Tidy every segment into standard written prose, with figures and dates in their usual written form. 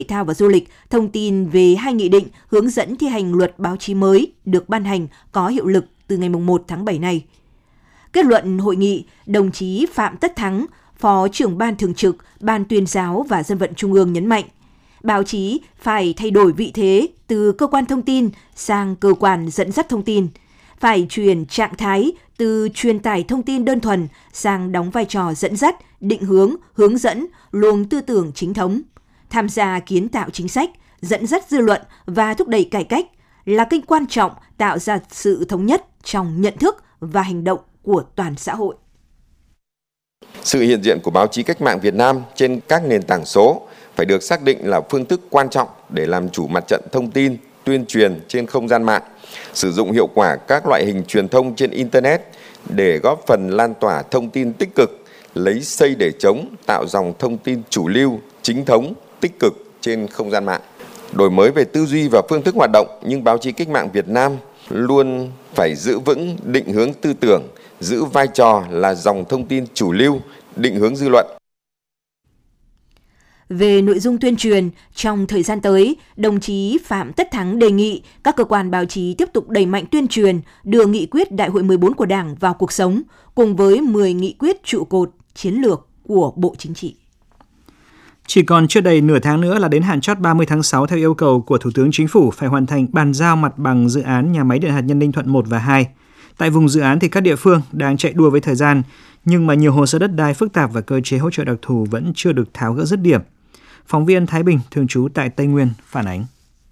Thể thao và Du lịch thông tin về 2 nghị định hướng dẫn thi hành luật báo chí mới được ban hành có hiệu lực từ ngày 1 tháng 7 này. Kết luận hội nghị, đồng chí Phạm Tất Thắng, Phó trưởng Ban Thường trực, Ban Tuyên giáo và Dân vận Trung ương nhấn mạnh, báo chí phải thay đổi vị thế từ cơ quan thông tin sang cơ quan dẫn dắt thông tin, phải chuyển trạng thái từ truyền tải thông tin đơn thuần sang đóng vai trò dẫn dắt, định hướng, hướng dẫn, luồng tư tưởng chính thống, tham gia kiến tạo chính sách, dẫn dắt dư luận và thúc đẩy cải cách là kênh quan trọng tạo ra sự thống nhất trong nhận thức và hành động của toàn xã hội. Sự hiện diện của báo chí cách mạng Việt Nam trên các nền tảng số phải được xác định là phương thức quan trọng để làm chủ mặt trận thông tin, tuyên truyền trên không gian mạng, sử dụng hiệu quả các loại hình truyền thông trên Internet để góp phần lan tỏa thông tin tích cực, lấy xây để chống, tạo dòng thông tin chủ lưu, chính thống, tích cực trên không gian mạng. Đổi mới về tư duy và phương thức hoạt động, nhưng báo chí cách mạng Việt Nam luôn phải giữ vững định hướng tư tưởng, giữ vai trò là dòng thông tin chủ lưu, định hướng dư luận. Về nội dung tuyên truyền, trong thời gian tới, đồng chí Phạm Tất Thắng đề nghị các cơ quan báo chí tiếp tục đẩy mạnh tuyên truyền, đưa nghị quyết Đại hội 14 của Đảng vào cuộc sống, cùng với 10 nghị quyết trụ cột, chiến lược của Bộ Chính trị. Chỉ còn chưa đầy nửa tháng nữa là đến hạn chót 30 tháng 6 theo yêu cầu của Thủ tướng Chính phủ phải hoàn thành bàn giao mặt bằng dự án nhà máy điện hạt nhân Ninh Thuận 1 và 2. Tại vùng dự án thì các địa phương đang chạy đua với thời gian, nhưng mà nhiều hồ sơ đất đai phức tạp và cơ chế hỗ trợ đặc thù vẫn chưa được tháo gỡ dứt điểm. Phóng viên Thái Bình, thường trú tại Tây Nguyên, phản ánh.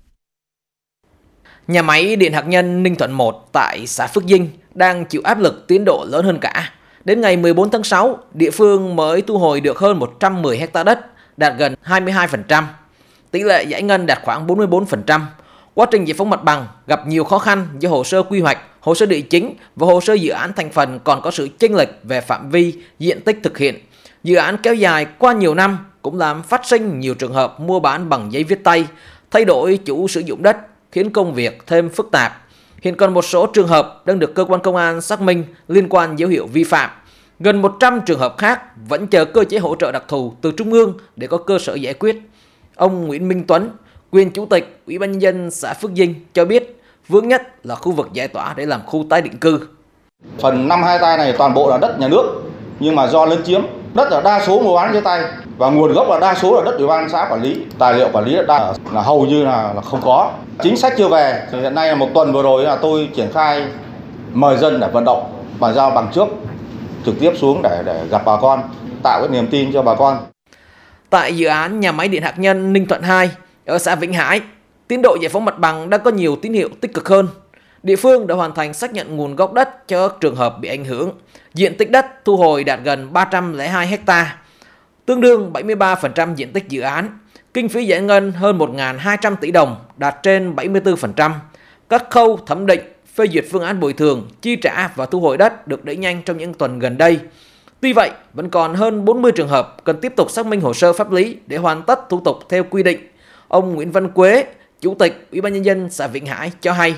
Nhà máy điện hạt nhân Ninh Thuận 1 tại xã Phước Dinh đang chịu áp lực tiến độ lớn hơn cả. Đến ngày 14 tháng 6, địa phương mới thu hồi được hơn 110 ha đất, đạt gần 22%. Tỷ lệ giải ngân đạt khoảng 44%. Quá trình giải phóng mặt bằng gặp nhiều khó khăn do hồ sơ quy hoạch, hồ sơ địa chính và hồ sơ dự án thành phần còn có sự chênh lệch về phạm vi, diện tích thực hiện. Dự án kéo dài qua nhiều năm cũng làm phát sinh nhiều trường hợp mua bán bằng giấy viết tay, thay đổi chủ sử dụng đất, khiến công việc thêm phức tạp. Hiện còn một số trường hợp đang được cơ quan công an xác minh liên quan dấu hiệu vi phạm. Gần 100 trường hợp khác vẫn chờ cơ chế hỗ trợ đặc thù từ Trung ương để có cơ sở giải quyết. Ông Nguyễn Minh Tuấn, quyền chủ tịch Ủy ban nhân dân xã Phước Dinh cho biết, vướng nhất là khu vực giải tỏa để làm khu tái định cư. Phần 5 hectare này toàn bộ là đất nhà nước, nhưng mà do lấn chiếm, đất là đa số mua bán dưới tay và nguồn gốc là đa số là đất Ủy ban xã quản lý. Tài liệu quản lý đất đai là hầu như là không có. Chính sách chưa về. Thì hiện nay là một tuần vừa rồi là tôi triển khai mời dân để vận động bàn giao bằng trước, trực tiếp xuống để gặp bà con, tạo cái niềm tin cho bà con. Tại dự án nhà máy điện hạt nhân Ninh Thuận 2 ở xã Vĩnh Hải, tiến độ giải phóng mặt bằng đang có nhiều tín hiệu tích cực hơn. Địa phương đã hoàn thành xác nhận nguồn gốc đất cho các trường hợp bị ảnh hưởng. Diện tích đất thu hồi đạt gần 302 ha, tương đương 73% diện tích dự án. Kinh phí giải ngân hơn 1.200 tỷ đồng, đạt trên 74%. Các khâu thẩm định, phê duyệt phương án bồi thường, chi trả và thu hồi đất được đẩy nhanh trong những tuần gần đây. Tuy vậy, vẫn còn hơn 40 trường hợp cần tiếp tục xác minh hồ sơ pháp lý để hoàn tất thủ tục theo quy định. Ông Nguyễn Văn Quế, Chủ tịch Ủy ban nhân dân xã Vĩnh Hải cho hay.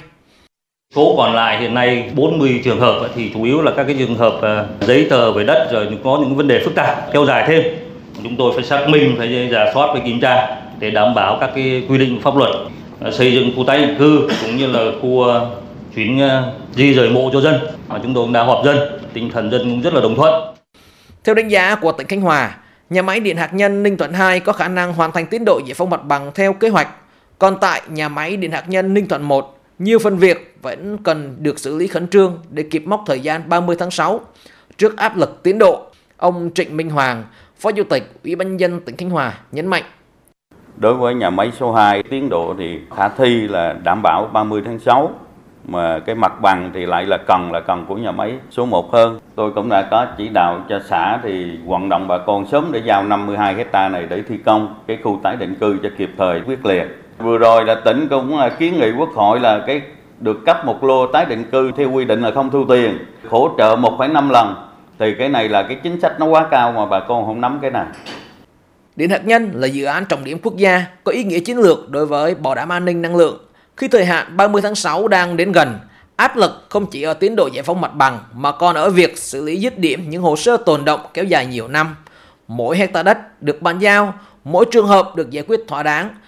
Số còn lại hiện nay 40 trường hợp thì chủ yếu là các cái trường hợp giấy tờ về đất rồi có những vấn đề phức tạp kéo dài thêm. Chúng tôi phải xác minh, phải rà soát, phải kiểm tra để đảm bảo các cái quy định pháp luật, xây dựng khu tái định cư cũng như là khu chuyển di rời mộ cho dân. Mà chúng tôi cũng đã họp dân, tinh thần dân cũng rất là đồng thuận. Theo đánh giá của tỉnh Khánh Hòa, nhà máy điện hạt nhân Ninh Thuận 2 có khả năng hoàn thành tiến độ giải phóng mặt bằng theo kế hoạch. Còn tại nhà máy điện hạt nhân Ninh Thuận 1, nhiều phần việc vẫn cần được xử lý khẩn trương để kịp mốc thời gian 30 tháng 6. Trước áp lực tiến độ, ông Trịnh Minh Hoàng, Phó Chủ tịch Ủy ban nhân dân tỉnh Khánh Hòa nhấn mạnh. Đối với nhà máy số 2, tiến độ thì khả thi là đảm bảo 30 tháng 6, mà cái mặt bằng thì lại là cần của nhà máy số 1 hơn. Tôi cũng đã có chỉ đạo cho xã thì vận động bà con sớm để giao 52 hectare này để thi công cái khu tái định cư cho kịp thời, quyết liệt. Vừa rồi là tỉnh cũng kiến nghị Quốc hội là cái được cấp một lô tái định cư theo quy định là không thu tiền, hỗ trợ 1,5 lần. Thì cái này là cái chính sách nó quá cao mà bà con không nắm cái này. Điện hạt nhân là dự án trọng điểm quốc gia, có ý nghĩa chiến lược đối với bảo đảm an ninh năng lượng. Khi thời hạn 30 tháng 6 đang đến gần, áp lực không chỉ ở tiến độ giải phóng mặt bằng mà còn ở việc xử lý dứt điểm những hồ sơ tồn động kéo dài nhiều năm. Mỗi hectare đất được bàn giao, mỗi trường hợp được giải quyết thỏa đáng